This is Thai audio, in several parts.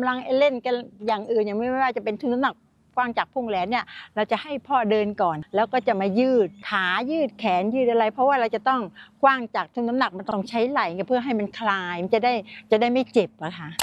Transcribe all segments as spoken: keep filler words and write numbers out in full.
ำลังเล่นกันอย่างอื่นอย่างไม่ว่าจะเป็นทุนน้ำหนักกว้างจากพุ่งแหลนเนี่ยเราจะให้พ่อเดินก่อนแล้วก็จะมายืดขายืดแขนยืดอะไรเพราะว่าเราจะต้องกว้างจากทุนน้ำหนักมันต้องใช้ไหล่เพื่อให้มันคลายมันจะได้จะได้ไม่เจ็บอะค่ะ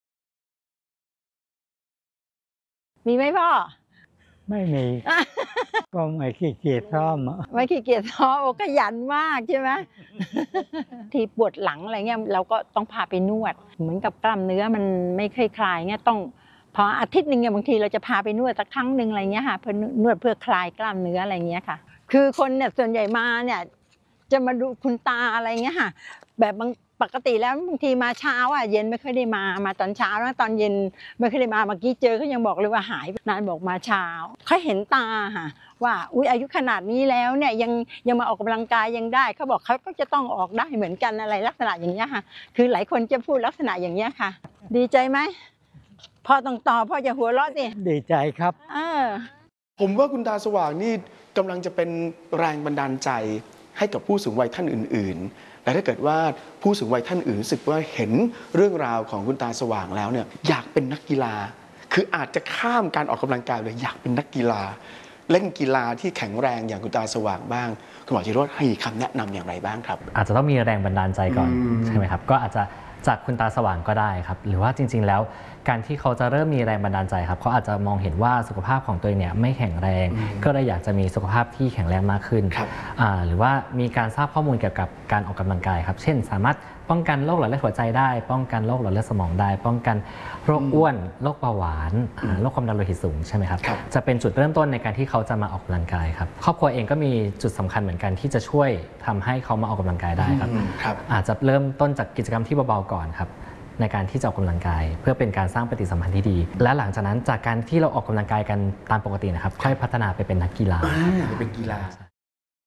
มีไหมพ่อไม่มีก็ไม่ขี้เกียจซ้อมไม่ขี้เกียจซ้อมขยันมากใช่ไหมที่ปวดหลังอะไรเงี้ยเราก็ต้องพาไปนวดเหมือนกับกล้ามเนื้อมันไม่เคยคลายเงี้ยต้องพออาทิตย์หนึ่งเนี่ยบางทีเราจะพาไปนวดสักครั้งหนึ่งอะไรเงี้ยค่ะเพื่อนวดเพื่อคลายกล้ามเนื้ออะไรเงี้ยค่ะคือคนเนี่ยส่วนใหญ่มาเนี่ยจะมาดูคุณตาอะไรเงี้ยค่ะแบบบางปกติแล้วบางทีมาเช้าอ่ะเย็นไม่ค่อยได้มามาตอนเช้าแล้วตอนเย็นไม่ค่อยได้มาเมื่อกี้เจอเขายังบอกเลยว่าหายนานบอกมาเช้าเขาเห็นตาค่ะว่าอุ้ยอายุขนาดนี้แล้วเนี่ยยังยังมาออกกำลังกายยังได้เขาบอกเขาก็จะต้องออกได้เหมือนกันอะไรลักษณะอย่างเงี้ยค่ะคือหลายคนจะพูดลักษณะอย่างเงี้ยค่ะดีใจไหมพ่อต้องตอบพ่อจะหัวเราะสิดีใจครับเออผมว่าคุณตาสว่างนี่กำลังจะเป็นแรงบันดาลใจให้กับผู้สูงวัยท่านอื่นๆและถ้าเกิดว่าผู้สูงวัยท่านอื่นรู้สึกว่าเห็นเรื่องราวของคุณตาสว่างแล้วเนี่ยอยากเป็นนักกีฬาคืออาจจะข้ามการออกกำลังกายเลยอยากเป็นนักกีฬาเล่นกีฬาที่แข็งแรงอย่างคุณตาสว่างบ้างคุณหมอจิโรจน์ให้คำแนะนำอย่างไรบ้างครับอาจจะต้องมีแรงบันดาลใจก่อนใช่ไหมครับก็อาจจะจากคุณตาสว่างก็ได้ครับหรือว่าจริงๆแล้วการที่เขาจะเริ่มมีแรงบันดาลใจครับเขาอาจจะมองเห็นว่าสุขภาพของตัวเองเนี่ยไม่แข็งแรงก็เลยอยากจะมีสุขภาพที่แข็งแรงมากขึ้นหรือว่ามีการทราบข้อมูลเกี่ยวกับการออกกำลังกายครับเช่นสามารถป้องกันโรคหลอดเลือดหัวใจได้ป้องกันโรคหลอดเลือดสมองได้ป้องกันโรคอ้วนโรคเบาหวานโรคความดันโลหิตสูงใช่ไหมครับจะเป็นจุดเริ่มต้นในการที่เขาจะมาออกกำลังกายครับครอบครัวเองก็มีจุดสำคัญเหมือนกันที่จะช่วยทำให้เขามาออกกำลังกายได้ครับอาจจะเริ่มต้นจากกิจกรรมที่เบาๆก่อนครับในการที่จะออกกำลังกายเพื่อเป็นการสร้างปฏิสัมพันธ์ที่ดีและหลังจากนั้นจากการที่เราออกกำลังกายกันตามปกตินะครับค่อยพัฒนาไปเป็นนักกีฬาเป็นกีฬา